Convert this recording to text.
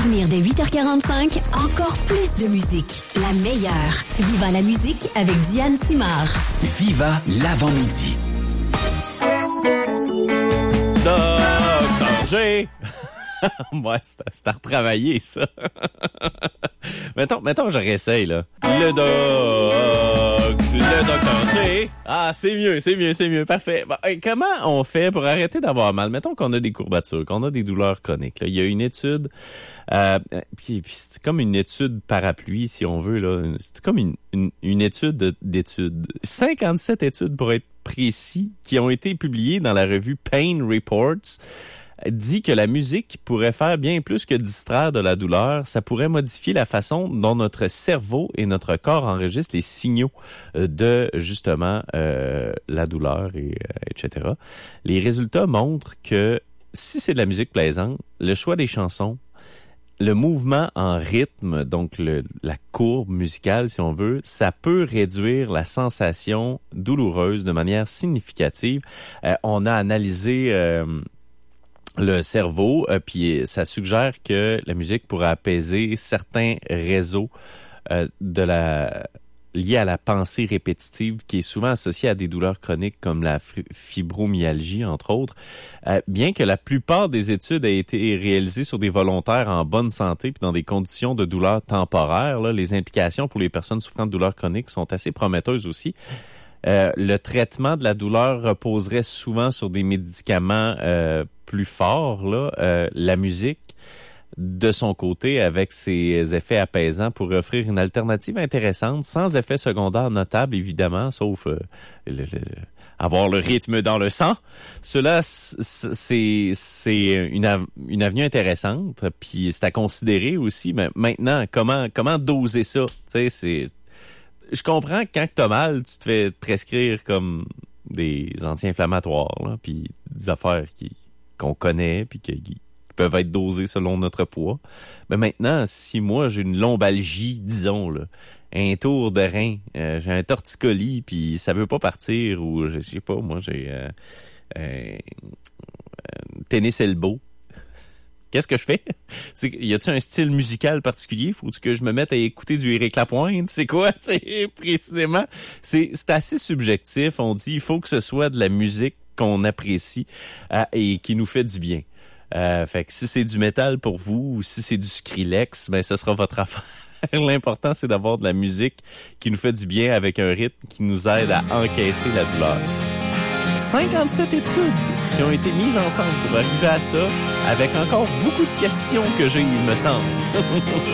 venir dès 8h45, encore plus de musique. La meilleure. Viva la musique avec Diane Simard. Viva l'avant-midi. Docteur G! Ouais, c'est à retravailler, ça. mettons, je réessaye, là. Le docteur G. Ah, c'est mieux, parfait. Bon, comment on fait pour arrêter d'avoir mal? Mettons qu'on a des courbatures, qu'on a des douleurs chroniques, là. Il y a une étude, puis c'est comme une étude parapluie, si on veut, là. C'est comme une étude d'études. 57 études, pour être précis, qui ont été publiées dans la revue Pain Reports, dit que la musique pourrait faire bien plus que distraire de la douleur. Ça pourrait modifier la façon dont notre cerveau et notre corps enregistrent les signaux de, justement, la douleur, etc. Les résultats montrent que si c'est de la musique plaisante, le choix des chansons, le mouvement en rythme, donc la courbe musicale, si on veut, ça peut réduire la sensation douloureuse de manière significative. On a analysé le cerveau, puis ça suggère que la musique pourrait apaiser certains réseaux liés à la pensée répétitive, qui est souvent associée à des douleurs chroniques comme la fibromyalgie, entre autres. Bien que la plupart des études aient été réalisées sur des volontaires en bonne santé puis dans des conditions de douleur temporaire, là, les implications pour les personnes souffrant de douleurs chroniques sont assez prometteuses aussi. Le traitement de la douleur reposerait souvent sur des médicaments plus forts. Là. La musique, de son côté, avec ses effets apaisants, pourrait offrir une alternative intéressante, sans effet secondaire notable, évidemment, sauf avoir le rythme dans le sang. Cela, c'est une avenue intéressante, puis c'est à considérer aussi. Mais maintenant, comment doser ça? Tu sais, je comprends que quand t'as mal, tu te fais prescrire comme des anti-inflammatoires, là, puis des affaires qu'on connaît, puis qui peuvent être dosées selon notre poids. Mais maintenant, si moi j'ai une lombalgie, disons, là, un tour de rein, j'ai un torticolis, puis ça veut pas partir, ou je sais pas, moi j'ai tennis elbow. Qu'est-ce que je fais? Y a-t-il un style musical particulier? Faut-tu que je me mette à écouter du Éric Lapointe? C'est quoi? C'est précisément. C'est assez subjectif. On dit il faut que ce soit de la musique qu'on apprécie et qui nous fait du bien. Fait que si c'est du métal pour vous ou si c'est du Skrillex, ben ce sera votre affaire. L'important, c'est d'avoir de la musique qui nous fait du bien avec un rythme qui nous aide à encaisser la douleur. 57 études qui ont été mises ensemble pour arriver à ça, avec encore beaucoup de questions que j'ai, il me semble.